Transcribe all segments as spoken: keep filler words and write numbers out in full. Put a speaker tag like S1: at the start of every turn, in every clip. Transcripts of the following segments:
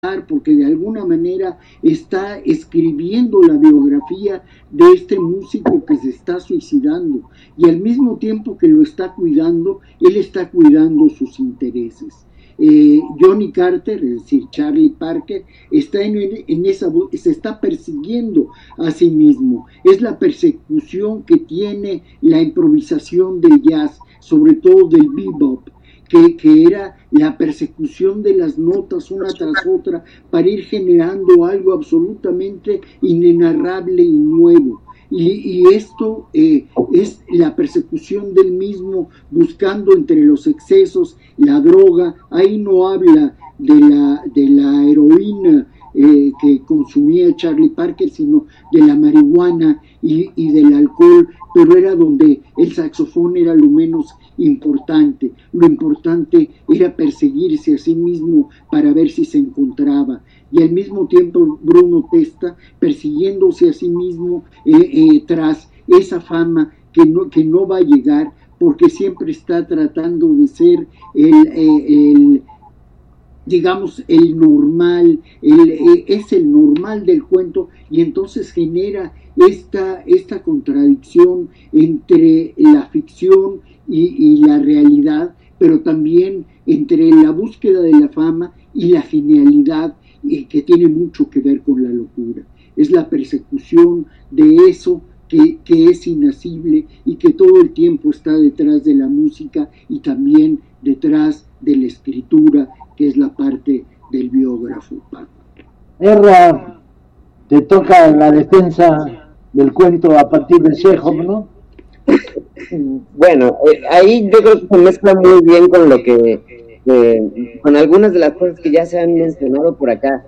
S1: porque de alguna manera está escribiendo la biografía de este músico que se está suicidando, y al mismo tiempo que lo está cuidando, él está cuidando sus intereses. Eh, Johnny Carter, es decir, Charlie Parker, está en, en esa, se está persiguiendo a sí mismo. Es la persecución que tiene la improvisación del jazz, sobre todo del bebop, que, que era la persecución de las notas una tras otra para ir generando algo absolutamente inenarrable y nuevo. Y, y esto eh, es la persecución del mismo, buscando entre los excesos la droga. Ahí no habla de la, de la heroína eh, que consumía Charlie Parker, sino de la marihuana y, y del alcohol, pero era donde el saxofón era lo menos importante. Lo importante era perseguirse a sí mismo para ver si se encontraba. Y al mismo tiempo Bruno Testa persiguiéndose a sí mismo eh, eh, tras esa fama que no, que no va a llegar, porque siempre está tratando de ser el, eh, el digamos, el normal, el, eh, es el normal del cuento, y entonces genera esta, esta contradicción entre la ficción y, y la realidad, pero también entre la búsqueda de la fama y la genialidad, eh, que tiene mucho que ver con la locura. Es la persecución de eso que, que es inasible y que todo el tiempo está detrás de la música y también detrás de la escritura, que es la parte del biógrafo.
S2: Erra, te toca la defensa del cuento a partir de Chekhov, ¿no?
S3: Bueno, eh, ahí yo creo que se mezcla muy bien con lo que, eh, con algunas de las cosas que ya se han mencionado por acá.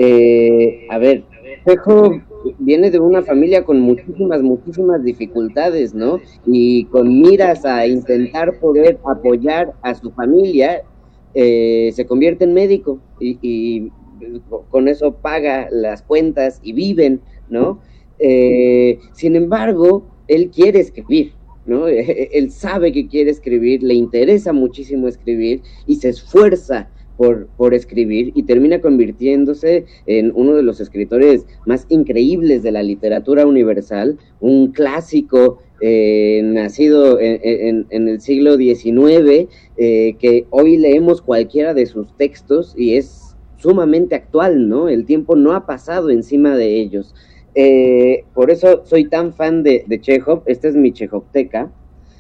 S3: Eh, a ver, Chekhov viene de una familia con muchísimas, muchísimas dificultades, ¿no? Y con miras a intentar poder apoyar a su familia, eh, se convierte en médico y, y con eso paga las cuentas y viven, ¿no? Eh, sin embargo, él quiere escribir, ¿no? Él sabe que quiere escribir, le interesa muchísimo escribir y se esfuerza por, por escribir y termina convirtiéndose en uno de los escritores más increíbles de la literatura universal, un clásico eh, nacido en, en, en el siglo diecinueve, eh, que hoy leemos cualquiera de sus textos y es sumamente actual, ¿no? El tiempo no ha pasado encima de ellos. Eh, por eso soy tan fan de, de Chekhov. Esta es mi Chekhovteca,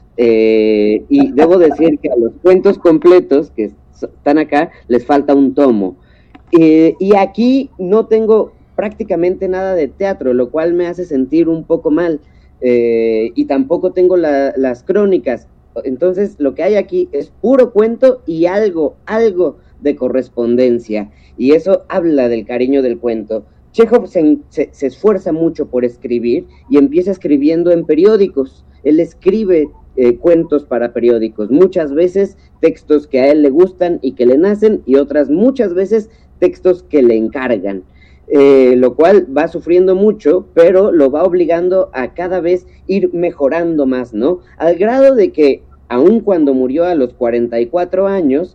S3: eh, y debo decir que a los cuentos completos que están acá les falta un tomo, eh, y aquí no tengo prácticamente nada de teatro, lo cual me hace sentir un poco mal, eh, y tampoco tengo la, las crónicas. Entonces lo que hay aquí es puro cuento y algo, algo de correspondencia, y eso habla del cariño del cuento. Chekhov se, se, se esfuerza mucho por escribir y empieza escribiendo en periódicos. Él escribe eh, cuentos para periódicos, muchas veces textos que a él le gustan y que le nacen, y otras muchas veces textos que le encargan, eh, lo cual va sufriendo mucho, pero lo va obligando a cada vez ir mejorando más, ¿no? Al grado de que, aun cuando murió a los cuarenta y cuatro años,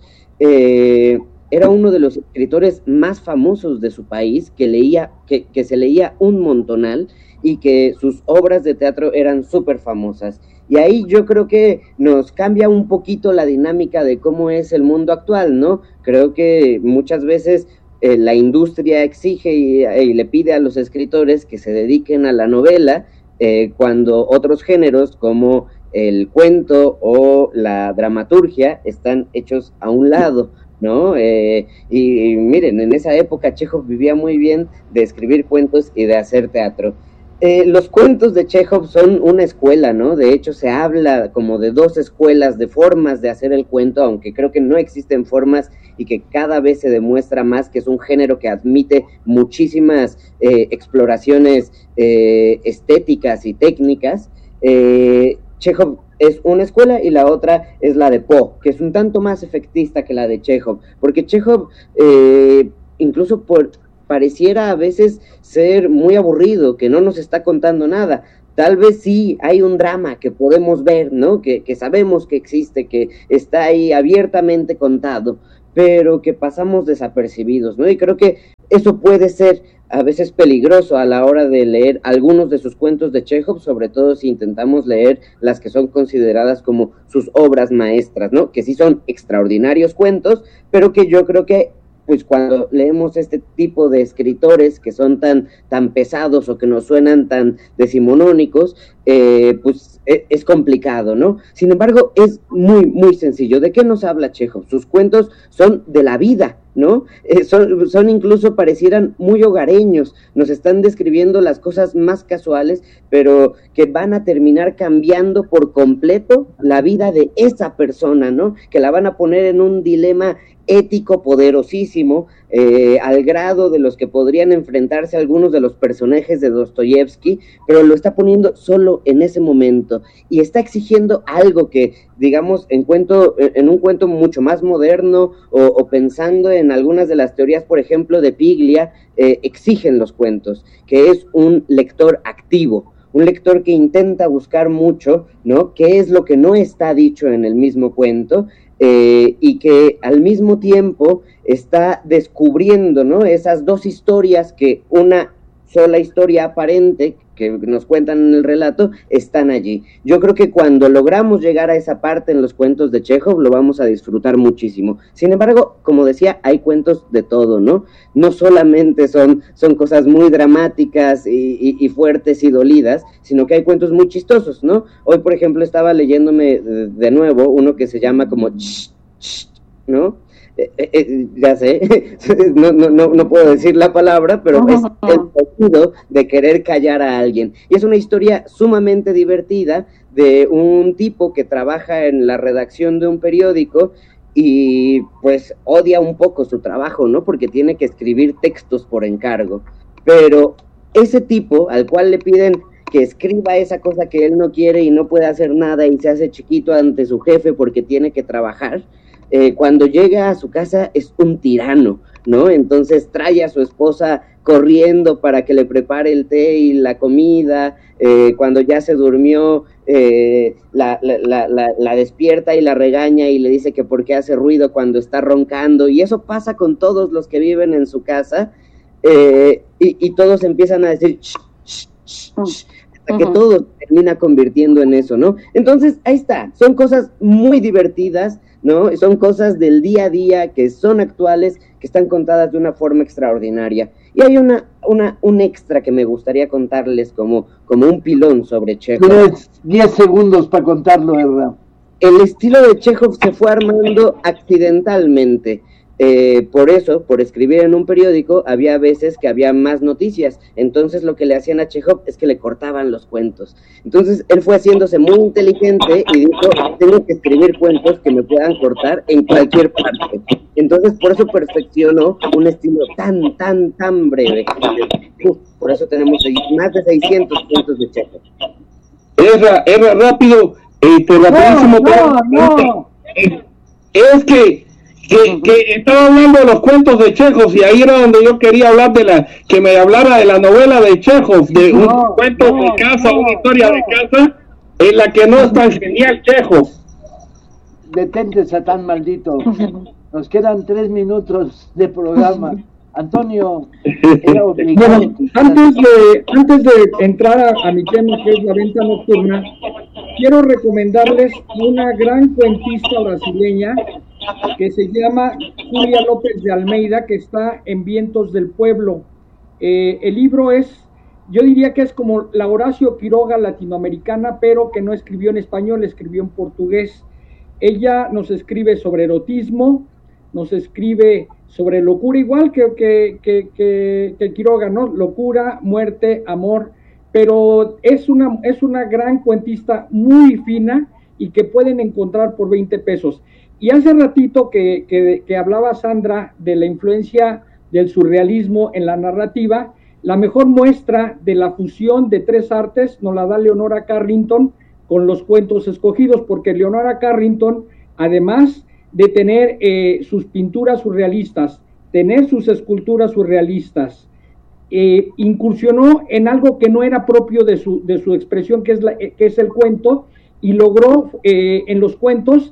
S3: eh, era uno de los escritores más famosos de su país, que leía, que, que se leía un montonal y que sus obras de teatro eran súper famosas. Y ahí yo creo que nos cambia un poquito la dinámica de cómo es el mundo actual, ¿no? Creo que muchas veces eh, la industria exige y, y le pide a los escritores que se dediquen a la novela, eh, cuando otros géneros como el cuento o la dramaturgia están hechos a un lado, ¿no? Eh, y, y miren, en esa época Chekhov vivía muy bien de escribir cuentos y de hacer teatro. Eh, los cuentos de Chekhov son una escuela, ¿no? De hecho, se habla como de dos escuelas, de formas de hacer el cuento, aunque creo que no existen formas y que cada vez se demuestra más que es un género que admite muchísimas eh, exploraciones eh, estéticas y técnicas. Eh, Chekhov es una escuela y la otra es la de Poe, que es un tanto más efectista que la de Chekhov, porque Chekhov, eh, incluso por, pareciera a veces ser muy aburrido, que no nos está contando nada. Tal vez sí hay un drama que podemos ver, ¿no? Que, que sabemos que existe, que está ahí abiertamente contado, pero que pasamos desapercibidos, ¿no? Y creo que eso puede ser a veces peligroso a la hora de leer algunos de sus cuentos de Chekhov, sobre todo si intentamos leer las que son consideradas como sus obras maestras, ¿no? Que sí son extraordinarios cuentos, pero que yo creo que pues cuando leemos este tipo de escritores que son tan, tan pesados o que nos suenan tan decimonónicos, eh, pues es, es complicado, ¿no? Sin embargo, es muy, muy sencillo. ¿De qué nos habla Chekhov? Sus cuentos son de la vida, ¿no? Eh, son, son incluso parecieran muy hogareños, nos están describiendo las cosas más casuales, pero que van a terminar cambiando por completo la vida de esa persona, ¿no? Que la van a poner en un dilema ético poderosísimo, eh, al grado de los que podrían enfrentarse a algunos de los personajes de Dostoyevsky, pero lo está poniendo solo en ese momento, y está exigiendo algo que, digamos, en, cuento, en un cuento mucho más moderno, o, o pensando en algunas de las teorías, por ejemplo, de Piglia, eh, exigen los cuentos, que es un lector activo, un lector que intenta buscar mucho, ¿no? ¿Qué es lo que no está dicho en el mismo cuento? Eh, y que al mismo tiempo está descubriendo, ¿no? Esas dos historias que una sola historia aparente que nos cuentan en el relato están allí. Yo creo que cuando logramos llegar a esa parte en los cuentos de Chekhov lo vamos a disfrutar muchísimo. Sin embargo, como decía, hay cuentos de todo, ¿no? No solamente son, son cosas muy dramáticas y, y, y fuertes y dolidas, sino que hay cuentos muy chistosos, ¿no? Hoy, por ejemplo, estaba leyéndome de, de nuevo uno que se llama como Ch, Ch, ¿no? Eh, eh, ya sé, no, no, no, no puedo decir la palabra, pero es el sentido de querer callar a alguien. Y es una historia sumamente divertida de un tipo que trabaja en la redacción de un periódico y pues odia un poco su trabajo, ¿no? Porque tiene que escribir textos por encargo. Pero ese tipo al cual le piden que escriba esa cosa que él no quiere y no puede hacer nada y se hace chiquito ante su jefe porque tiene que trabajar, Eh, cuando llega a su casa es un tirano, ¿no? Entonces trae a su esposa corriendo para que le prepare el té y la comida, eh, cuando ya se durmió, eh, la, la, la, la, la despierta y la regaña y le dice que por qué hace ruido cuando está roncando, y eso pasa con todos los que viven en su casa, eh, y, y todos empiezan a decir shh, shh, shh, shh, hasta que todo se termina convirtiendo en eso, ¿no? Entonces, ahí está, son cosas muy divertidas, ¿no? Son cosas del día a día que son actuales, que están contadas de una forma extraordinaria. Y hay una, una, un extra que me gustaría contarles como, como un pilón sobre Chekhov.
S2: Tienes diez segundos para contarlo, ¿verdad?
S3: El estilo de Chekhov se fue armando accidentalmente. Eh, por eso, por escribir en un periódico, había veces que había más noticias, entonces lo que le hacían a Chekhov es que le cortaban los cuentos. Entonces él fue haciéndose muy inteligente y dijo, tengo que escribir cuentos que me puedan cortar en cualquier parte. Entonces por eso perfeccionó un estilo tan, tan, tan breve. Uf, por eso tenemos más de seiscientos cuentos de Chekhov.
S4: Era, era rápido, este, rapidísimo.
S2: No, no, no.
S4: Es que Que, que estaba hablando de los cuentos de Chekhov y ahí era donde yo quería hablar de la, que me hablara de la novela de Chekhov, de no, un cuento no, de casa, no, una historia no. de casa, en la que no es tan genial Chekhov.
S2: Detente, Satán maldito. Nos quedan tres minutos de programa. Antonio, era obligado.
S5: Bueno, antes de, antes de entrar a, a mi tema, que es la venta nocturna, quiero recomendarles una gran cuentista brasileña que se llama Julia López de Almeida, que está en Vientos del Pueblo. Eh, el libro es, yo diría que es como la Horacio Quiroga latinoamericana, pero que no escribió en español, escribió en portugués. Ella nos escribe sobre erotismo, nos escribe sobre locura, igual que, que, que, que, que Quiroga, ¿no? Locura, muerte, amor, pero es una, es una gran cuentista muy fina y que pueden encontrar por veinte pesos. Y hace ratito que, que, que hablaba Sandra de la influencia del surrealismo en la narrativa, la mejor muestra de la fusión de tres artes nos la da Leonora Carrington con los cuentos escogidos, porque Leonora Carrington, además de tener eh, sus pinturas surrealistas, tener sus esculturas surrealistas, eh, incursionó en algo que no era propio de su, de su expresión, que es, la, que es el cuento, y logró eh, en los cuentos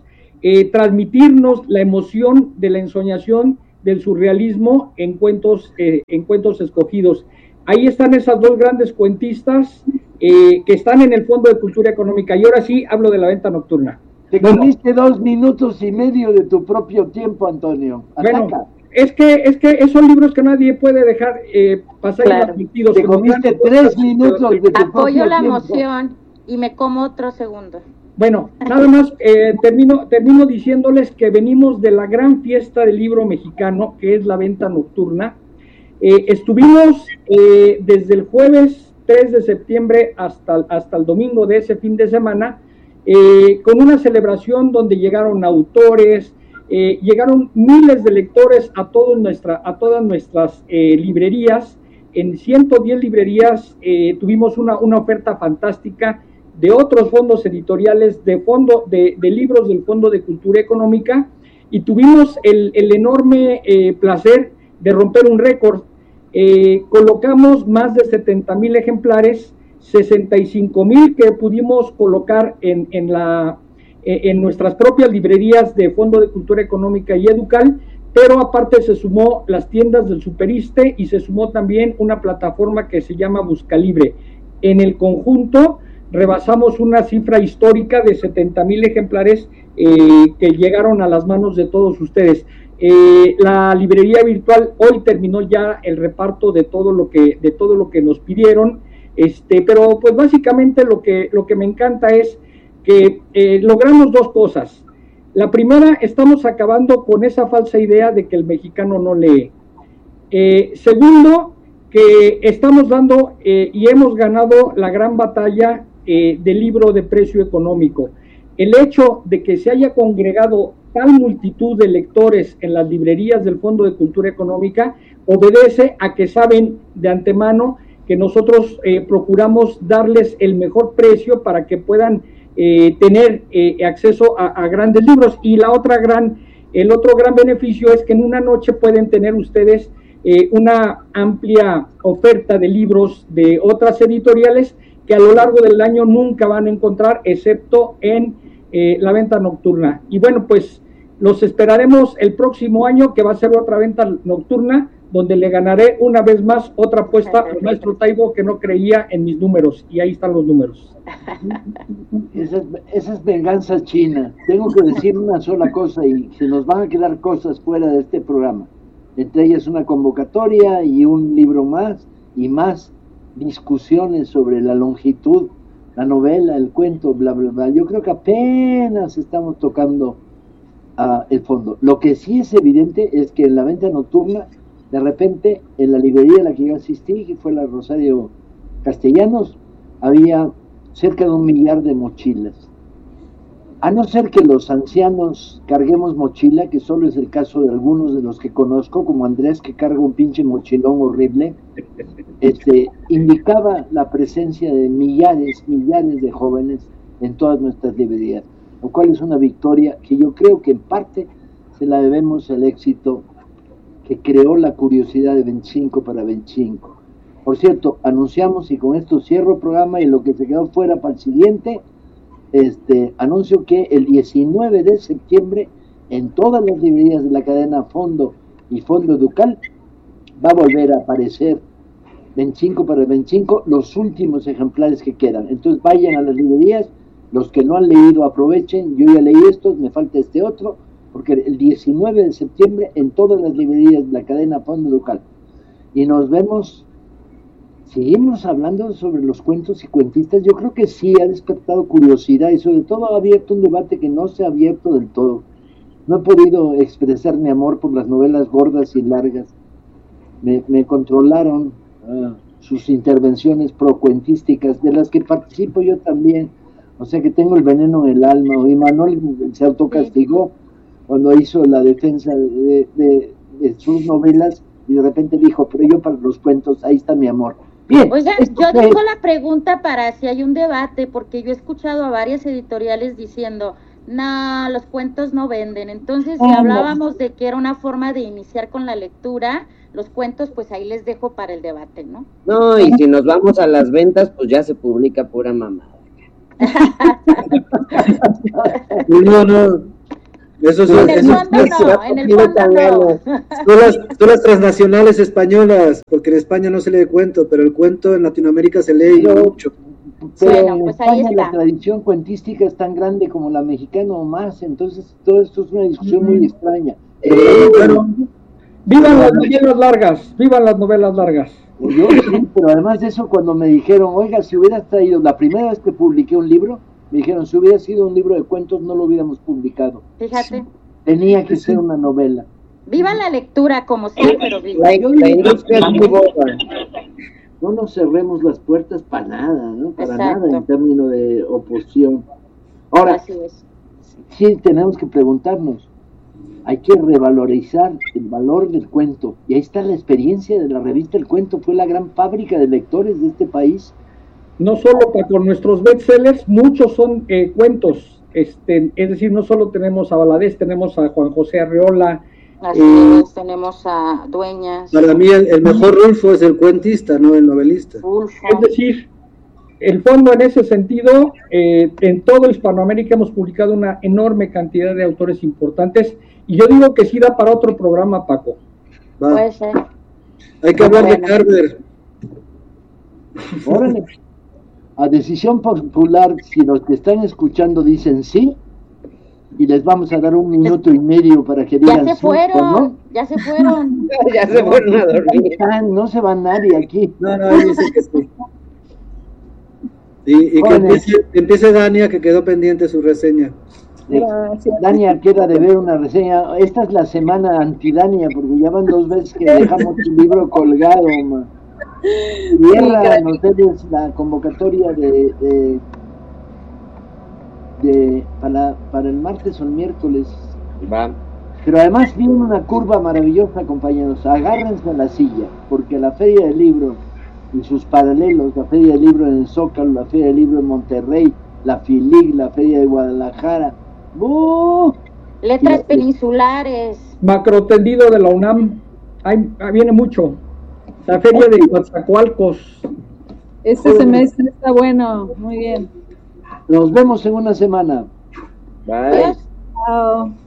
S5: eh, transmitirnos la emoción de la ensoñación del surrealismo en cuentos, eh, en cuentos escogidos. Ahí están esas dos grandes cuentistas eh, que están en el Fondo de Cultura Económica. Y ahora sí hablo de la venta nocturna.
S2: Te comiste bueno, dos minutos y medio de tu propio tiempo, Antonio. Ataca.
S5: Bueno, es que, es que esos libros que nadie puede dejar eh, pasar
S6: claro.
S5: inadvertidos.
S2: Te comiste tres minutos de tu
S6: Apoyo
S2: propio
S6: la
S2: tiempo.
S6: moción y me como otro segundo.
S5: Bueno, nada más eh, termino, termino diciéndoles que venimos de la gran fiesta del libro mexicano, que es la venta nocturna. Eh, estuvimos eh, desde el jueves tres de septiembre hasta, hasta el domingo de ese fin de semana, eh, con una celebración donde llegaron autores, eh, llegaron miles de lectores a, todo nuestra, a todas nuestras eh, librerías. En ciento diez librerías eh, tuvimos una, una oferta fantástica de otros fondos editoriales, de fondo de, de libros del Fondo de Cultura Económica, y tuvimos el, el enorme eh, placer de romper un récord. Eh, colocamos más de setenta mil ejemplares, sesenta y cinco mil que pudimos colocar en, en, la, eh, en nuestras propias librerías de Fondo de Cultura Económica y Educal, pero aparte se sumó las tiendas del Superiste y se sumó también una plataforma que se llama Buscalibre. En el conjunto rebasamos una cifra histórica de setenta mil ejemplares eh, que llegaron a las manos de todos ustedes. Eh, la librería virtual hoy terminó ya el reparto de todo lo que de todo lo que nos pidieron, este, pero pues básicamente lo que lo que me encanta es que eh, logramos dos cosas. La primera, estamos acabando con esa falsa idea de que el mexicano no lee. Eh, segundo, que estamos dando eh, y hemos ganado la gran batalla Eh, del libro de precio económico. El hecho de que se haya congregado tal multitud de lectores en las librerías del Fondo de Cultura Económica obedece a que saben de antemano que nosotros eh, procuramos darles el mejor precio para que puedan eh, tener eh, acceso a, a grandes libros. Y la otra gran, el otro gran beneficio es que en una noche pueden tener ustedes eh, una amplia oferta de libros de otras editoriales que a lo largo del año nunca van a encontrar, excepto en eh, la venta nocturna. Y bueno, pues los esperaremos el próximo año, que va a ser otra venta nocturna, donde le ganaré una vez más otra apuesta al maestro Taibo, que no creía en mis números, y ahí están los números.
S2: Esa es, esa es venganza china. Tengo que decir una sola cosa, y se nos van a quedar cosas fuera de este programa. Entre ellas una convocatoria y un libro más, y más discusiones sobre la longitud, la novela, el cuento, bla, bla, bla. Yo creo que apenas estamos tocando uh, el fondo. Lo que sí es evidente es que en la venta nocturna, de repente, en la librería a la que yo asistí, que fue la Rosario Castellanos, había cerca de un millar de mochilas. A no ser que los ancianos carguemos mochila, que solo es el caso de algunos de los que conozco, como Andrés, que carga un pinche mochilón horrible, este, indicaba la presencia de millares, millares de jóvenes en todas nuestras librerías, lo cual es una victoria que yo creo que en parte se la debemos al éxito que creó la curiosidad de veinticinco para veinticinco. Por cierto, anunciamos, y con esto cierro el programa, y lo que se quedó fuera para el siguiente, Este, anuncio que el diecinueve de septiembre en todas las librerías de la cadena Fondo y Fondo Educal va a volver a aparecer veinticinco para veinticinco, los últimos ejemplares que quedan. Entonces vayan a las librerías, los que no han leído aprovechen, yo ya leí estos, me falta este otro, porque el diecinueve de septiembre en todas las librerías de la cadena Fondo Educal. Y nos vemos. Seguimos hablando sobre los cuentos y cuentistas. Yo creo que sí ha despertado curiosidad y sobre todo ha abierto un debate que no se ha abierto del todo. No he podido expresar mi amor por las novelas gordas y largas. Me, me controlaron uh, sus intervenciones procuentísticas, de las que participo yo también. O sea que tengo el veneno en el alma. Y Manuel se autocastigó cuando hizo la defensa de, de, de sus novelas y de repente dijo, pero yo para los cuentos, ahí está mi amor. Bien,
S6: oigan, yo fue... dejo la pregunta para si hay un debate, porque yo he escuchado a varias editoriales diciendo, no, los cuentos no venden. Entonces, si oh, hablábamos no. de que era una forma de iniciar con la lectura, los cuentos, pues ahí les dejo para el debate, ¿no?
S3: No, y si nos vamos a las ventas, pues ya se publica pura mamada.
S2: no, no.
S7: Eso son,
S6: en el
S7: eso,
S6: fondo no, en el fondo no.
S7: Son las, son las transnacionales españolas, porque en España no se lee cuento, pero el cuento en Latinoamérica se lee mucho.
S2: Pero
S6: Bueno,
S2: en
S6: pues ahí
S2: España
S6: está.
S2: la tradición cuentística es tan grande como la mexicana o más, entonces todo esto es una discusión muy extraña.
S7: Eh, bueno,
S5: Vivan las novelas largas, vivan las novelas largas.
S2: Yo sí, pero además de eso, cuando me dijeron, oiga, si hubieras traído, la primera vez que publiqué un libro, me dijeron, si hubiera sido un libro de cuentos, no lo hubiéramos publicado.
S6: Fíjate.
S2: Tenía que ser una novela.
S6: Viva la lectura, como sea, pero viva.
S3: La, la industria es muy boba.
S2: No nos cerremos las puertas para nada, ¿no? Para
S6: Exacto.
S2: nada en términos de oposición. Ahora,
S6: Así es.
S2: sí tenemos que preguntarnos, hay que revalorizar el valor del cuento. Y ahí está la experiencia de la revista El Cuento, fue la gran fábrica de lectores de este país.
S5: No solo para con nuestros bestsellers, muchos son eh, cuentos. Este, es decir, no solo tenemos a Valadez, tenemos a Juan José Arreola.
S6: Así
S5: eh,
S6: es, tenemos a Dueñas,
S7: para mí el, el mejor Rulfo es el cuentista, no el novelista.
S6: Ulfo.
S5: Es decir, el fondo en ese sentido, eh, en todo Hispanoamérica hemos publicado una enorme cantidad de autores importantes, y yo digo que sí da para otro programa, Paco.
S7: Va.
S6: Puede ser.
S7: Hay que hablar de
S6: Bueno.
S7: Carver.
S2: Órale. A decisión popular, si los que están escuchando dicen sí, y les vamos a dar un minuto y medio para que digan
S6: Ya se
S2: sí, ¿o
S6: fueron,
S2: no?
S6: ya se fueron.
S3: Ya se fueron a dormir.
S2: Ah, no se va nadie aquí.
S7: No, no, ahí dice que sí. Y, y que
S2: Jóvenes.
S7: empiece, empiece Dania, que quedó pendiente su reseña.
S2: Eh, Dania queda de ver una reseña. Esta es la semana anti-Dania, porque ya van dos veces que dejamos tu libro colgado, ma. Cierran ustedes la convocatoria de, de, de para, para el martes o el miércoles.
S3: Va.
S2: Pero además viene una curva maravillosa, compañeros. Agárrense a la silla, porque la Feria del Libro y sus paralelos, la Feria del Libro en el Zócalo, la Feria del Libro en Monterrey, la FILIG, la Feria de Guadalajara. ¡Uh!
S6: Letras
S2: Sí,
S6: peninsulares.
S5: Macrotendido de la UNAM, ahí, ahí viene mucho. La feria de Coatzacoalcos.
S8: Este semestre está bueno, muy bien.
S2: Nos vemos en una semana.
S3: Bye.
S6: Adiós.
S8: Chao.